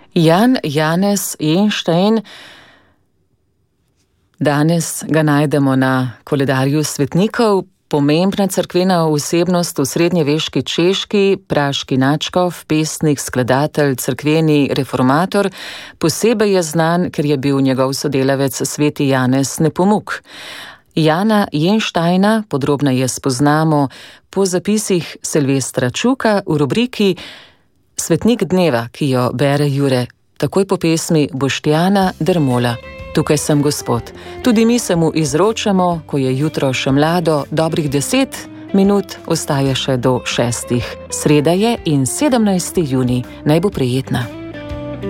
Jan Janez Jenštein, danes ga najdemo na koledarju svetnikov, pomembna cerkvena osebnost v srednjeveški Češki, praški nadškof, pesnik, skladatelj, cerkveni reformator. Posebej je znan, ker je bil njegov sodelavec sveti Janez Nepomuk. Jana Jenšteina podrobneje spoznamo po zapisih Silvestra Čuka v rubriki Svetnik dneva, ki jo bere Jure, takoj po pesmi Boštjana Dermola. Tukaj sem Gospod. Tudi mi se mu izročamo, ko je jutro še mlado, dobrih 10 minut ostaje še do 6. Sreda je in 17. junij. Naj bo prijetna.